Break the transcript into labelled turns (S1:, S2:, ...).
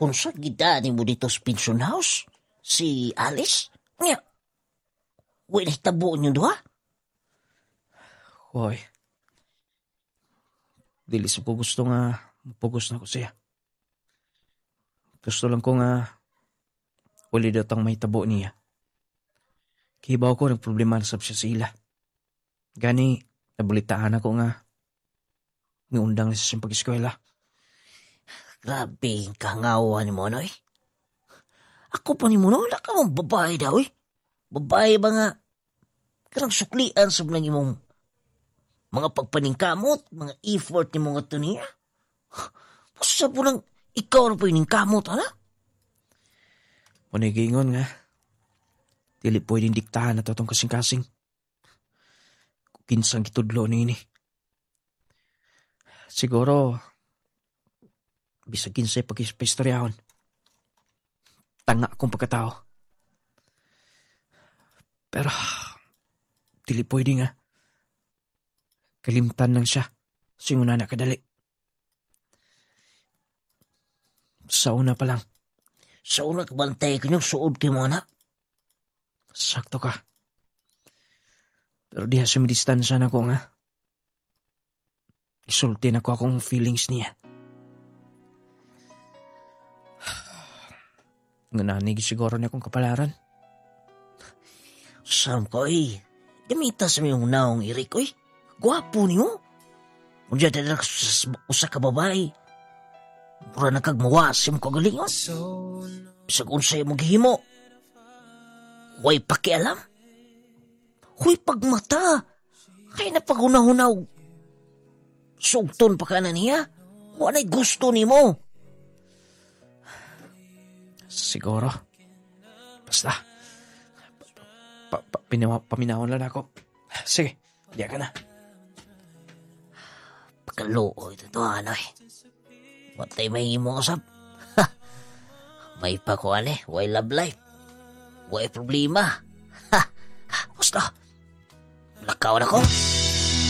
S1: Unsa gidani mo dito sa pension house? Si Alice? Nya. Wala hitabo niyo duha?
S2: Hoy. Dili sa ko gusto nga mapugos na ko siya. Gusto lang ko nga wali datang may tabo niya. Kibaw ko nagproblema na sab siya sa ila. Gani, nabalitaan ako nga niundang na siya sa pag-eskwela.
S1: Grabe, kangawa ni mo, no, eh. Ako pa ni mo, no? Wala ka mong babae daw, eh. Babae ba nga? Karang suklian sa mga imong mga pagpaningkamot, mga effort ni mga to niya. Basta po lang, ikaw na po iningkamot, ano?
S2: Manigingon nga. Dili pwedeng diktahan na to itong kasing-kasing. Kinsang kitudlo ni ini. Siguro, bisag kinsay pag-istoryahon. Tanga akong pagkatao. Pero, dili pwede nga. Kalimtan lang siya. Singuna na kadali. Sa una pa lang.
S1: Sa una kabantay ka niyong suod kay mo, anak.
S2: Sakto ka. Pero diha sumidistansya na ko nga. Isulti na ko akong feelings niya. Ngananig siguro niya akong kapalaran.
S1: Sam ko, eh. Gamita sa miyong naong irik, eh. Gwapo niyo. Kung dyan na usa ka babae. Mura na kagmawasim ko galingon. Bisag unsay mong gihimo. Huwag pakialam. Huwag pagmata. Kaya na pagunahunaw. Sugton pa ka na niya. Huwag na'y gusto ni mo.
S2: Siguro. Basta. Paminahon lang ako. Sige, diya ka na.
S1: Pagkaluoy ito ano eh. Watay may mo kasap. May pakuan eh. Way love life. Way problema. Basta. Lakaw na ko.